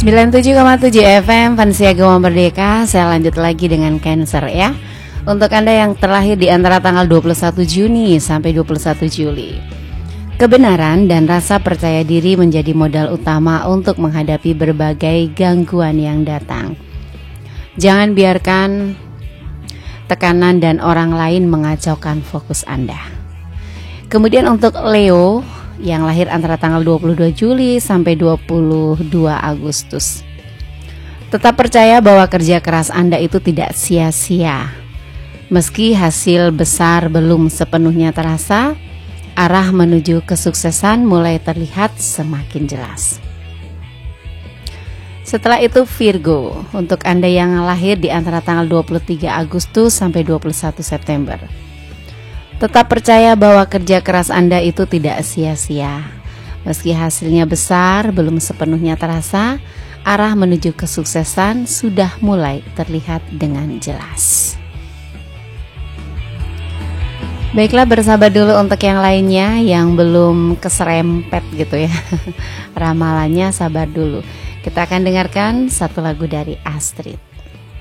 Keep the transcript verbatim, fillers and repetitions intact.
sembilan puluh tujuh koma tujuh F M Fansia Gema Merdeka. Saya lanjut lagi dengan Cancer ya. Untuk Anda yang terlahir di antara tanggal dua puluh satu Juni sampai dua puluh satu Juli, kebenaran dan rasa percaya diri menjadi modal utama untuk menghadapi berbagai gangguan yang datang. Jangan biarkan tekanan dan orang lain mengacaukan fokus Anda. Kemudian untuk Leo yang lahir antara tanggal dua puluh dua Juli sampai dua puluh dua Agustus, tetap percaya bahwa kerja keras Anda itu tidak sia-sia. Meski hasil besar belum sepenuhnya terasa, arah menuju kesuksesan mulai terlihat semakin jelas. Setelah itu Virgo, untuk Anda yang lahir di antara tanggal dua puluh tiga Agustus sampai dua puluh satu September. Tetap percaya bahwa kerja keras Anda itu tidak sia-sia. Meski hasilnya besar belum sepenuhnya terasa, arah menuju kesuksesan sudah mulai terlihat dengan jelas. Baiklah, bersabar dulu untuk yang lainnya yang belum keserempet gitu ya. Ramalannya sabar dulu. Kita akan dengarkan satu lagu dari Astrid.